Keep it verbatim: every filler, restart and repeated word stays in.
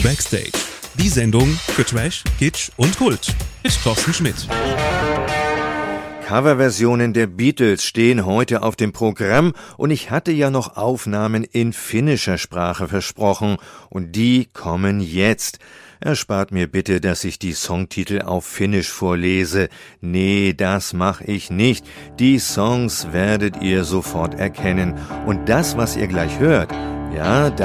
Backstage. Die Sendung für Trash, Kitsch und Kult mit Thorsten Schmidt. Coverversionen der Beatles stehen heute auf dem Programm und ich hatte ja noch Aufnahmen in finnischer Sprache versprochen und die kommen jetzt. Erspart mir bitte, dass ich die Songtitel auf Finnisch vorlese. Nee, das mache ich nicht. Die Songs werdet ihr sofort erkennen. Und das, was ihr gleich hört, ja,